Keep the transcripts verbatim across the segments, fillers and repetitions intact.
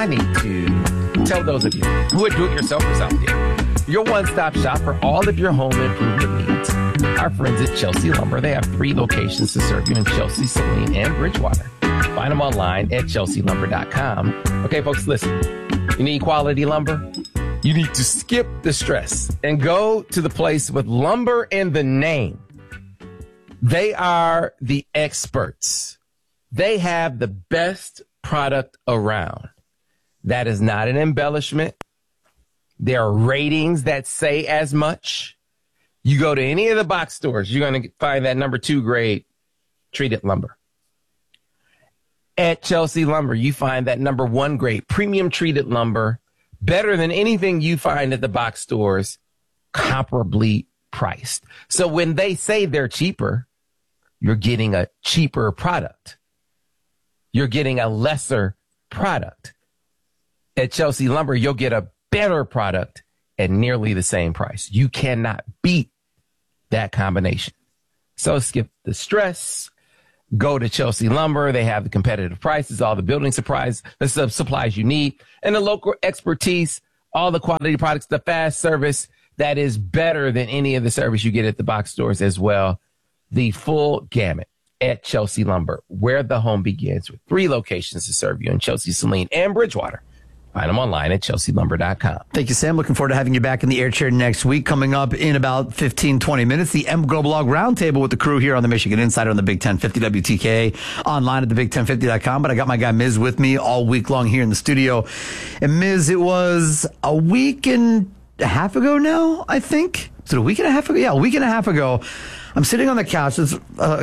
I need to tell those of you who are do-it-yourselfers out there, your one-stop shop for all of your home improvement needs. Our friends at Chelsea Lumber, they have three locations to serve you in Chelsea, Saline, and Bridgewater. Find them online at chelsea lumber dot com. Okay, folks, listen. You need quality lumber? You need to skip the stress and go to the place with lumber in the name. They are the experts. They have the best product around. That is not an embellishment. There are ratings that say as much. You go to any of the box stores, you're going to find that number two grade treated lumber. At Chelsea Lumber, you find that number one grade premium treated lumber, better than anything you find at the box stores, comparably priced. So when they say they're cheaper, you're getting a cheaper product. You're getting a lesser product. At Chelsea Lumber, you'll get a better product at nearly the same price. You cannot beat that combination. So skip the stress. Go to Chelsea Lumber. They have the competitive prices, all the building supplies, the supplies you need, and the local expertise, all the quality products, the fast service that is better than any of the service you get at the box stores as well. The full gamut at Chelsea Lumber, where the home begins, with three locations to serve you in Chelsea, Saline, and Bridgewater. Find them online at chelsea lumber dot com. Thank you, Sam. Looking forward to having you back in the air chair next week. Coming up in about fifteen, twenty minutes, the M Go Blog Roundtable with the crew here on the Michigan Insider on the Big ten fifty W T K A, online at the big ten fifty dot com. But I got my guy Miz with me all week long here in the studio. And Miz, it was a week and a half ago now, I think. Was it a week and a half ago? Yeah, a week and a half ago. I'm sitting on the couch. Uh,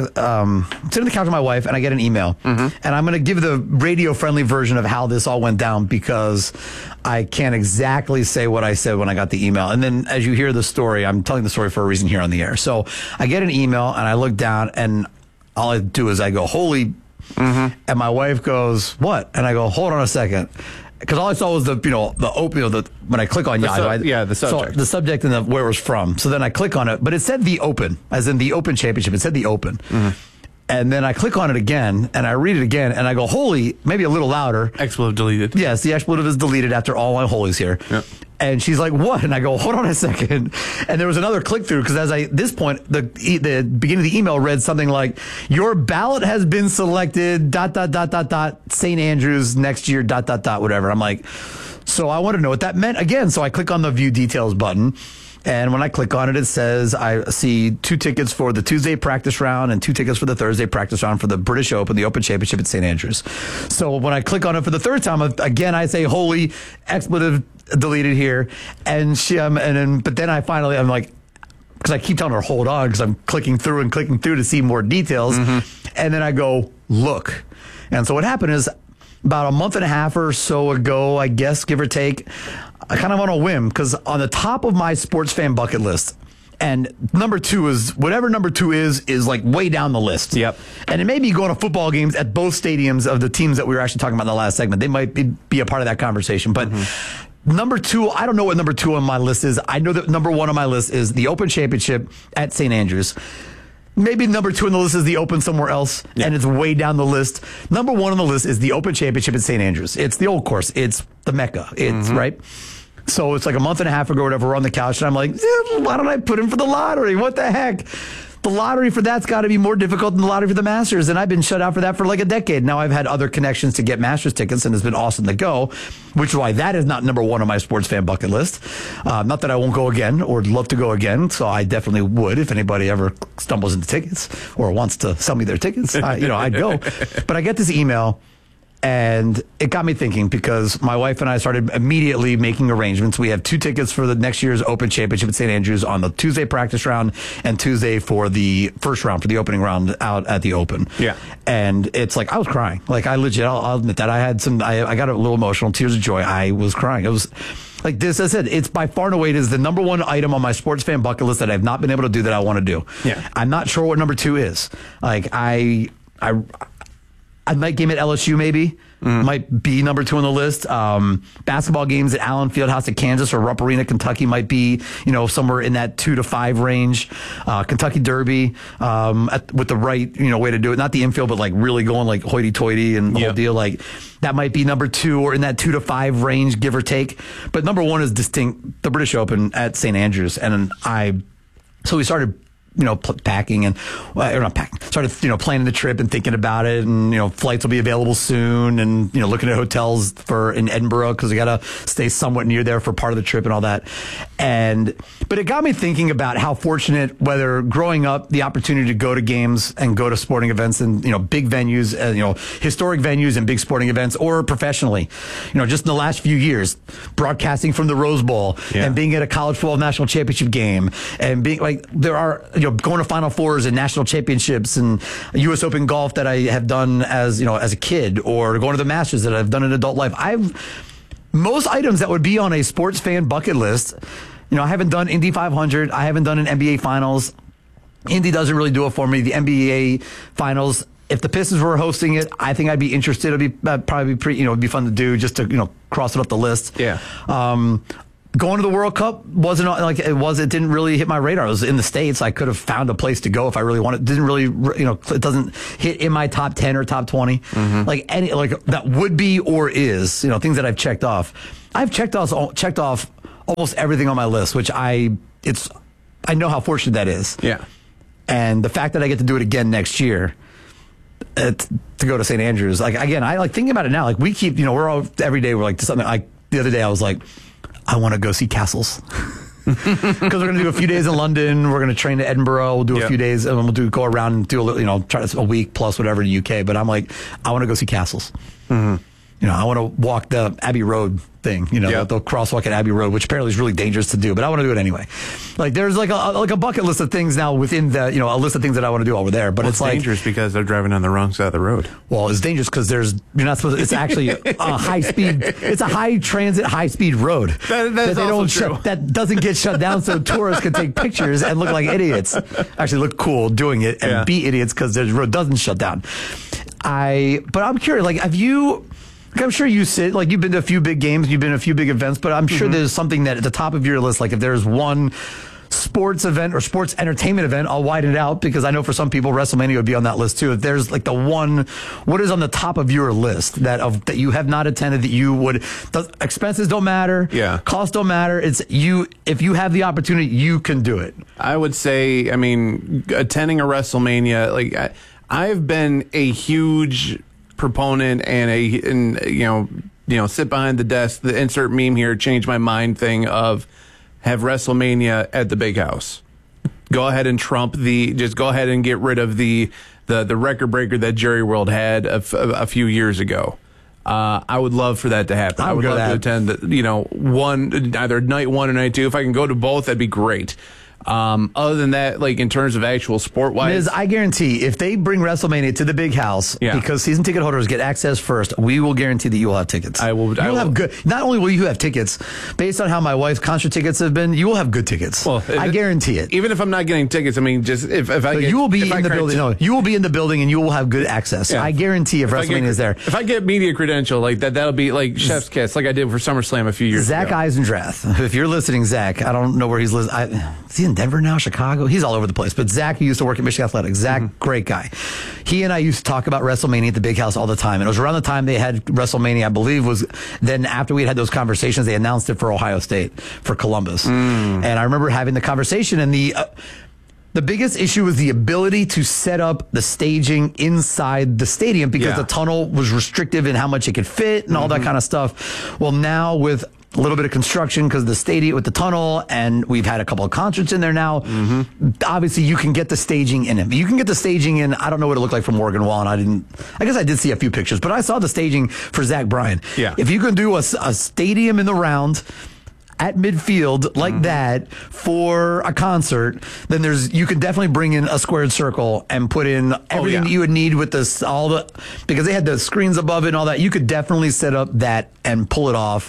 um, I'm sitting on the couch with my wife, and I get an email. Mm-hmm. And I'm going to give the radio-friendly version of how this all went down because I can't exactly say what I said when I got the email. And then as you hear the story, I'm telling the story for a reason here on the air. So I get an email, and I look down, and all I do is I go, holy, mm-hmm. and my wife goes, what? And I go, hold on a second. Because all I saw was the, you know, the open, you know, the, when I click on Yahoo, sub, yeah, the subject. So the subject and the, where it was from. So then I click on it, but it said the Open, as in the Open Championship. It said the Open. Mm-hmm. And then I click on it again, and I read it again, and I go, holy, maybe a little louder. Expletive deleted. Yes, the expletive is deleted after all my holies here. Yep. And she's like, what? And I go, hold on a second. And there was another click through because as I, this point, the the beginning of the email read something like, your ballot has been selected, dot, dot, dot, dot, dot, Saint Andrews next year, dot, dot, dot, whatever. I'm like, so I want to know what that meant again. So I click on the view details button. And when I click on it, it says I see two tickets for the Tuesday practice round and two tickets for the Thursday practice round for the British Open, the Open Championship at Saint Andrews. So when I click on it for the third time, again, I say, holy, expletive deleted here. And she, um, and then, but then I finally, I'm like, because I keep telling her, hold on, because I'm clicking through and clicking through to see more details. Mm-hmm. And then I go, look. And so what happened is about a month and a half or so ago, I guess, give or take, I kind of on a whim, because on the top of my sports fan bucket list, and number two is, whatever number two is, is like way down the list. Yep. And it may be going to football games at both stadiums of the teams that we were actually talking about in the last segment. They might be, be a part of that conversation. But mm-hmm. number two, I don't know what number two on my list is. I know that number one on my list is the Open Championship at Saint Andrews. Maybe number two on the list is the Open somewhere else, yeah. and it's way down the list. Number one on the list is the Open Championship at Saint Andrews. It's the old course. It's the Mecca. It's mm-hmm. right. So it's like a month and a half ago or whatever, we're on the couch, and I'm like, eh, why don't I put in for the lottery? What the heck? The lottery for that's got to be more difficult than the lottery for the Masters, and I've been shut out for that for like a decade. Now I've had other connections to get Masters tickets, and it's been awesome to go, which is why that is not number one on my sports fan bucket list. Uh, not that I won't go again or love to go again, so I definitely would if anybody ever stumbles into tickets or wants to sell me their tickets. I, you know, I'd go. But I get this email. And it got me thinking because my wife and I started immediately making arrangements. We have two tickets for the next year's Open Championship at Saint Andrews on the Tuesday practice round and Tuesday for the first round, for the opening round out at the Open. Yeah. And it's like, I was crying. Like, I legit, I'll, I'll admit that. I had some, I, I got a little emotional, tears of joy. I was crying. It was like this. I said, it's by far and away, it is the number one item on my sports fan bucket list that I've not been able to do that I want to do. Yeah. I'm not sure what number two is. Like, I, I, I might game at L S U maybe. mm. might be number two on the list. Um, basketball games at Allen Fieldhouse at Kansas or Rupp Arena, Kentucky might be, you know, somewhere in that two to five range. Uh, Kentucky Derby, um, at, with the right, you know, way to do it. Not the infield, but like really going like hoity-toity and the yep. whole deal. Like that might be number two or in that two to five range, give or take. But number one is distinct, the British Open at Saint Andrews. And I, so we started, you know, packing and, well, or not packing, started, you know, planning the trip and thinking about it. And, you know, flights will be available soon and, you know, looking at hotels for in Edinburgh because we got to stay somewhat near there for part of the trip and all that. And, but it got me thinking about how fortunate, whether growing up, the opportunity to go to games and go to sporting events and, you know, big venues, uh, you know, historic venues and big sporting events, or professionally, you know, just in the last few years, broadcasting from the Rose Bowl yeah. and being at a college football national championship game and being like, there are, you know, going to Final Fours and national championships and U S Open golf that I have done as, you know, as a kid, or going to the Masters that I've done in adult life. I've, most items that would be on a sports fan bucket list, you know, I haven't done Indy five hundred. I haven't done an N B A Finals. Indy doesn't really do it for me. The N B A Finals, if the Pistons were hosting it, I think I'd be interested. It'd be uh, probably be pretty, you know, it'd be fun to do just to, you know, cross it off the list. Yeah. Um, Going to the World Cup wasn't like it was. It didn't really hit my radar. It was in the States. I could have found a place to go if I really wanted. It didn't really, you know, it doesn't hit in my top ten or top twenty. Mm-hmm. Like any, like that would be or is, you know, things that I've checked off. I've checked off checked off almost everything on my list, which I it's I know how fortunate that is. Yeah. And the fact that I get to do it again next year. Uh, to go to Saint Andrews, like again, I like thinking about it now. Like we keep, you know, we're all every day. We're like something. Like the other day, I was like, I want to go see castles because we're going to do a few days in London. We're going to train to Edinburgh. We'll do a yep. few days and we'll do go around and do a little, you know, try to a week plus whatever in the U K. But I'm like, I want to go see castles. Mm-hmm. You know, I want to walk the Abbey Road thing, you know, yep. the, the crosswalk at Abbey Road, which apparently is really dangerous to do, but I want to do it anyway. Like there's like a like a bucket list of things now within the, you know, a list of things that I want to do over there. But well, it's, it's like dangerous because they're driving on the wrong side of the road. Well, it's dangerous because there's you're not supposed to, it's actually a high speed, it's a high transit, high speed road that, that they don't true. shut, that doesn't get shut down so tourists can take pictures and look like idiots. Actually look cool doing it and yeah. be idiots because the road doesn't shut down. I, but I'm curious, like, have you, like I'm sure you sit, like you've been to a few big games, you've been to a few big events, but I'm sure mm-hmm. there's something that at the top of your list, like if there's one sports event or sports entertainment event, I'll widen it out because I know for some people WrestleMania would be on that list too. If there's like the one, what is on the top of your list that of that you have not attended that you would, the expenses don't matter, yeah, costs don't matter. It's you, if you have the opportunity, you can do it. I would say, I mean, attending a WrestleMania, like I, I've been a huge proponent and a and you know you know sit behind the desk, the insert meme here, change my mind thing of have WrestleMania at the big house. Go ahead and trump the just go ahead and get rid of the the the record breaker that Jerry World had a, a few years ago. Uh, I would love for that to happen. I would, I would love to attend the, you know one either night one or night two. If I can go to both, that'd be great. Um, other than that, like in terms of actual sport wise, Miz, I guarantee if they bring WrestleMania to the big house, yeah. because season ticket holders get access first, we will guarantee that you will have tickets. I will. You I will will have good. Not only will you have tickets, based on how my wife's concert tickets have been, you will have good tickets. Well, I it, guarantee it. Even if I'm not getting tickets, I mean, just if, if I so get, you will be in I the building. No, you will be in the building and you will have good access. Yeah. I guarantee if, if WrestleMania is there. If I get media credential like that, that'll be like chef's kiss, like I did for SummerSlam a few years Zach ago. Zach Eisendrath. If you're listening, Zach, I don't know where he's listening. Is he in Denver now? Chicago? He's all over the place. But Zach, who used to work at Michigan Athletics, Zach, mm-hmm. great guy. He and I used to talk about WrestleMania at the big house all the time. And it was around the time they had WrestleMania, I believe, was then after we had those conversations, they announced it for Ohio State, for Columbus. Mm. And I remember having the conversation and the... Uh, The biggest issue was the ability to set up the staging inside the stadium because yeah. the tunnel was restrictive in how much it could fit and all mm-hmm. that kind of stuff. Well, now with a little bit of construction because of the stadium with the tunnel, and we've had a couple of concerts in there now. Mm-hmm. Obviously, you can get the staging in it. You can get the staging in. I don't know what it looked like from Morgan Wallen. I didn't. I guess I did see a few pictures, but I saw the staging for Zach Bryan. Yeah. If you can do a, a stadium in the round at midfield like mm-hmm. that for a concert, then there's you could definitely bring in a squared circle and put in everything oh, yeah. that you would need with this all the because they had the screens above it and all that. You could definitely set up that and pull it off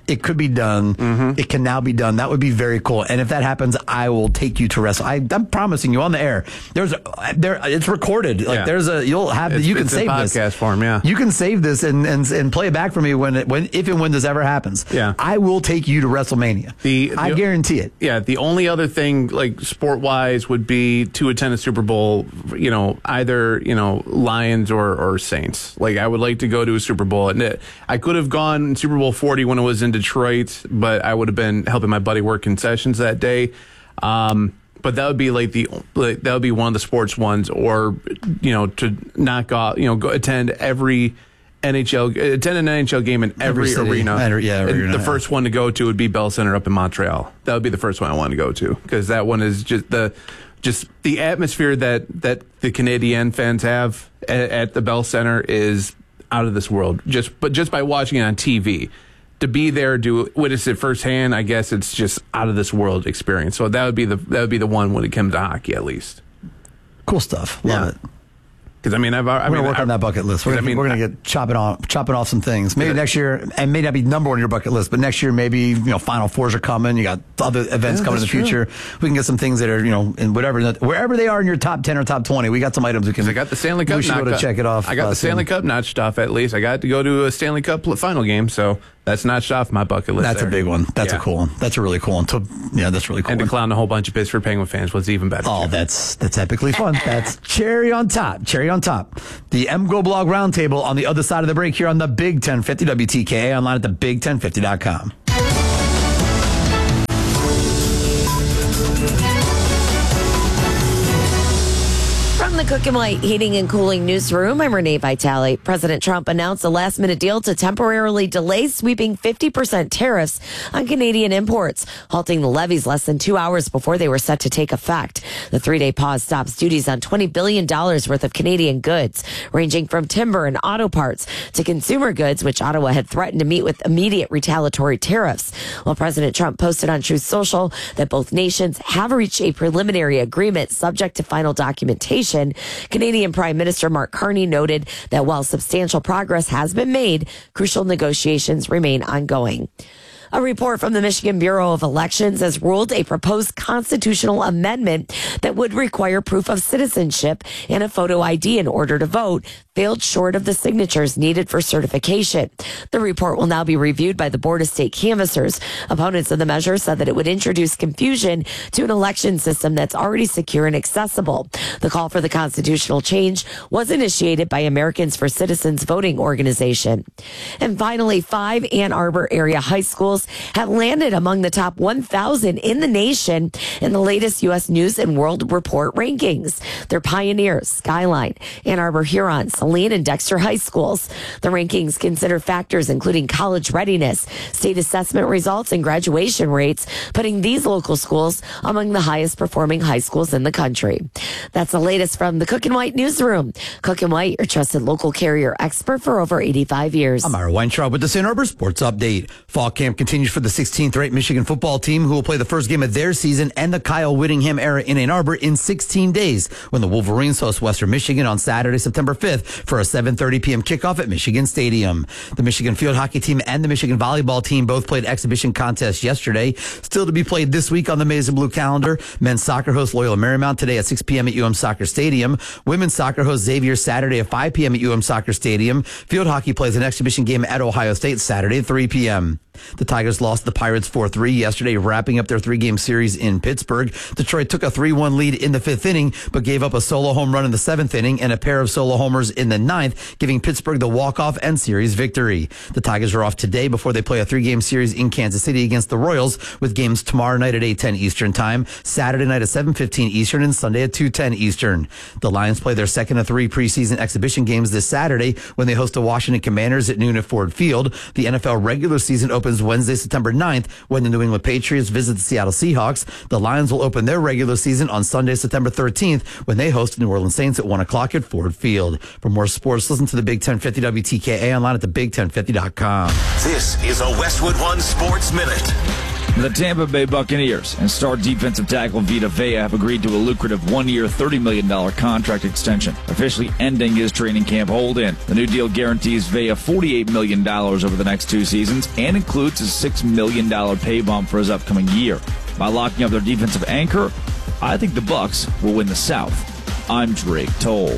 It could be done. Mm-hmm. It can now be done. That would be very cool. And if that happens, I will take you to wrestle. I, I'm promising you on the air. There's a, there. It's recorded. Like yeah. there's a. You'll have. It's, you can it's save in this podcast form. Yeah. You can save this and and, and play it back for me when it, when if and when this ever happens. Yeah. I will take you to WrestleMania. The, I the, guarantee it. Yeah. The only other thing, like sport wise, would be to attend a Super Bowl. You know, either you know Lions or or Saints. Like I would like to go to a Super Bowl, and it, I could have gone Super Bowl forty when it was in Detroit, but I would have been helping my buddy work concessions that day. Um, but that would be like the like, that would be one of the sports ones, or you know, to knock off, you know, go attend every N H L, attend an N H L game in every, every arena. Every, yeah, every arena, the yeah. first one to go to would be Bell Center up in Montreal. That would be the first one I want to go to, because that one is just the just the atmosphere that that the Canadian fans have at, at the Bell Center is out of this world. Just but just by watching it on T V. To be there, do witness it firsthand, I guess it's just out of this world experience. So that would be the that would be the one when it comes to hockey, at least. Cool stuff. Love yeah. it. Because I mean, I've I we're mean, gonna work I, on that bucket list. We're gonna, I mean, we're gonna get chopping off chopping off some things. Maybe yeah. next year, and may not be number one on your bucket list, but next year maybe you know Final Fours are coming. You got other events yeah, coming in the true. future. We can get some things that are you know in whatever wherever they are in your top ten or top twenty. We got some items we can. I got the Stanley Cup. We should go to up. check it off. I got uh, the Stanley soon. Cup notched off at least. I got to go to a Stanley Cup final game, so that's notched off my bucket list. That's there. a big one. That's yeah. a cool one. That's a really cool one. To, yeah, that's really cool. And one. to clown a whole bunch of Pittsburgh Penguin fans was even better. Oh, too. that's that's epically fun. That's cherry on top. Cherry on top. The M Go Blog Roundtable on the other side of the break here on the Big ten fifty W T K A online at the big ten fifty dot com. From the Cook and White Heating and Cooling Newsroom, I'm Renee Vitale. President Trump announced a last-minute deal to temporarily delay sweeping fifty percent tariffs on Canadian imports, halting the levies less than two hours before they were set to take effect. The three-day pause stops duties on twenty billion dollars worth of Canadian goods, ranging from timber and auto parts to consumer goods, which Ottawa had threatened to meet with immediate retaliatory tariffs. While President Trump posted on Truth Social that both nations have reached a preliminary agreement subject to final documentation, Canadian Prime Minister Mark Carney noted that while substantial progress has been made, crucial negotiations remain ongoing. A report from the Michigan Bureau of Elections has ruled a proposed constitutional amendment that would require proof of citizenship and a photo I D in order to vote failed short of the signatures needed for certification. The report will now be reviewed by the Board of State Canvassers. Opponents of the measure said that it would introduce confusion to an election system that's already secure and accessible. The call for the constitutional change was initiated by Americans for Citizens Voting Organization. And finally, five Ann Arbor area high schools have landed among the top one thousand in the nation in the latest U S News and World Report rankings. They're Pioneer, Skyline, Ann Arbor Huron, Saline, and Dexter High Schools. The rankings consider factors including college readiness, state assessment results, and graduation rates, putting these local schools among the highest performing high schools in the country. That's the latest from the Cook and White Newsroom. Cook and White, your trusted local carrier expert for over eighty-five years. I'm Ira Weintraub with the Ann Arbor Sports Update. Fall camp continues for the sixteenth ranked Michigan football team, who will play the first game of their season and the Kyle Whittingham era in Ann Arbor in sixteen days when the Wolverines host Western Michigan on Saturday, September fifth for a seven thirty p.m. kickoff at Michigan Stadium. The Michigan field hockey team and the Michigan volleyball team both played exhibition contests yesterday. Still to be played this week on the Maize and Blue calendar. Men's soccer hosts Loyola Marymount today at six p.m. at U M Soccer Stadium. Women's soccer hosts Xavier Saturday at five p.m. at U M Soccer Stadium. Field hockey plays an exhibition game at Ohio State Saturday at three p.m. The Tigers lost the Pirates four three yesterday, wrapping up their three-game series in Pittsburgh. Detroit took a three one lead in the fifth inning, but gave up a solo home run in the seventh inning and a pair of solo homers in the ninth, giving Pittsburgh the walk-off and series victory. The Tigers are off today before they play a three-game series in Kansas City against the Royals, with games tomorrow night at eight ten Eastern Time, Saturday night at seven fifteen Eastern, and Sunday at two ten Eastern. The Lions play their second of three preseason exhibition games this Saturday when they host the Washington Commanders at noon at Ford Field. The N F L regular season opens Wednesday, September ninth, when the New England Patriots visit the Seattle Seahawks. The Lions will open their regular season on Sunday, September thirteenth, when they host the New Orleans Saints at one o'clock at Ford Field. For more sports, listen to the Big ten fifty W T K A online at the big ten fifty dot com. This is a Westwood One Sports Minute. The Tampa Bay Buccaneers and star defensive tackle Vita Vea have agreed to a lucrative one-year, thirty million dollars contract extension, officially ending his training camp hold-in. The new deal guarantees Vea forty-eight million dollars over the next two seasons and includes a six million dollars pay bump for his upcoming year. By locking up their defensive anchor, I think the Bucs will win the South. I'm Drake Toll.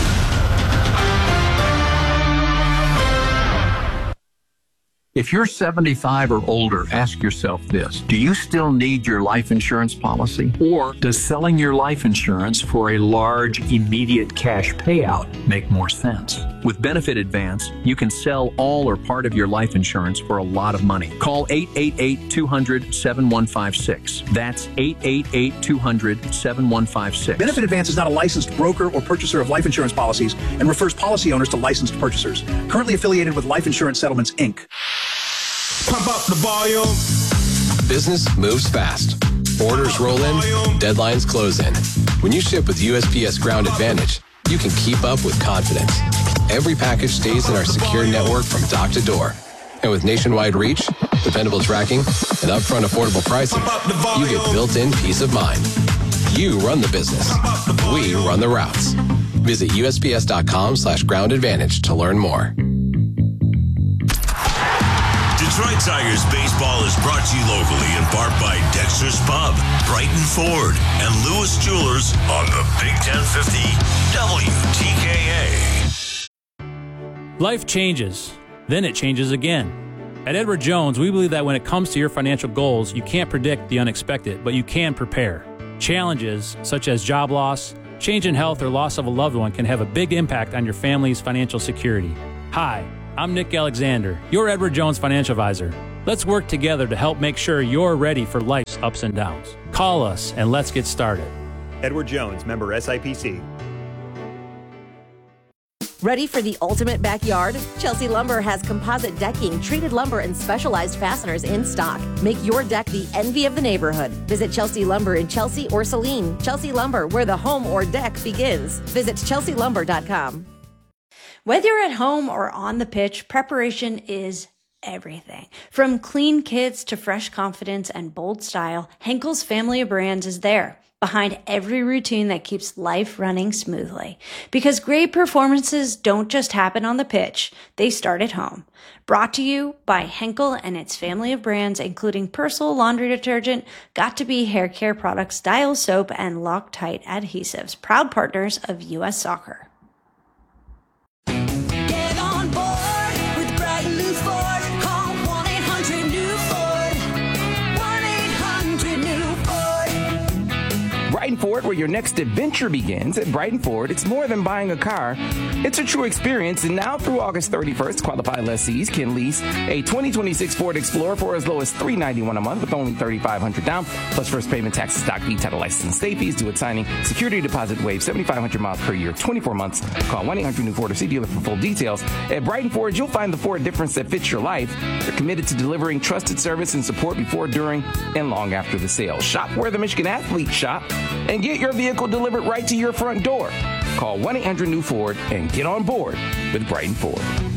If you're seventy-five or older, ask yourself this. Do you still need your life insurance policy? Or does selling your life insurance for a large, immediate cash payout make more sense? With Benefit Advance, you can sell all or part of your life insurance for a lot of money. Call eight eight eight, two hundred, seven one five six. That's eight eight eight, two hundred, seven one five six. Benefit Advance is not a licensed broker or purchaser of life insurance policies and refers policy owners to licensed purchasers. Currently affiliated with Life Insurance Settlements, Incorporated. Pump up the volume. Business moves fast. Orders roll in, deadlines close in. When you ship with U S P S Ground Advantage, you can keep up with confidence. Every package stays in our secure network from dock to door. And with nationwide reach, dependable tracking, and upfront affordable pricing, you get built-in peace of mind. You run the business. We run the routes. Visit U S P S dot com slash ground advantage to learn more. Detroit Tigers baseball is brought to you locally in part by Dexter's Pub, Brighton Ford, and Lewis Jewelers on the Big ten fifty W T K A. Life changes, then it changes again. At Edward Jones, we believe that when it comes to your financial goals, you can't predict the unexpected, but you can prepare. Challenges such as job loss, change in health, or loss of a loved one can have a big impact on your family's financial security. Hi, I'm Nick Alexander, your Edward Jones financial advisor. Let's work together to help make sure you're ready for life's ups and downs. Call us and let's get started. Edward Jones, member S I P C. Ready for the ultimate backyard? Chelsea Lumber has composite decking, treated lumber, and specialized fasteners in stock. Make your deck the envy of the neighborhood. Visit Chelsea Lumber in Chelsea or Saline. Chelsea Lumber, where the home or deck begins. Visit chelsea lumber dot com. Whether you're at home or on the pitch, preparation is everything. From clean kits to fresh confidence and bold style, Henkel's family of brands is there, behind every routine that keeps life running smoothly. Because great performances don't just happen on the pitch, they start at home. Brought to you by Henkel and its family of brands, including Persil laundry detergent, Got2b hair care products, Dial soap, and Loctite adhesives, proud partners of U S Soccer. Brighton Ford, where your next adventure begins. At Brighton Ford, it's more than buying a car. It's a true experience. And now through August thirty-first, qualified lessees can lease a twenty twenty-six Ford Explorer for as low as three hundred ninety-one dollars a month with only three thousand five hundred dollars down, plus first payment, taxes, stock fee, title license, and state fees due at signing. Security deposit waive, seventy-five hundred miles per year, twenty-four months. Call one eight hundred new Ford or see dealer for full details. At Brighton Ford, you'll find the Ford difference that fits your life. They're committed to delivering trusted service and support before, during, and long after the sale. Shop where the Michigan athletes shop and get your vehicle delivered right to your front door. Call one eight hundred new Ford and get on board with Brighton Ford.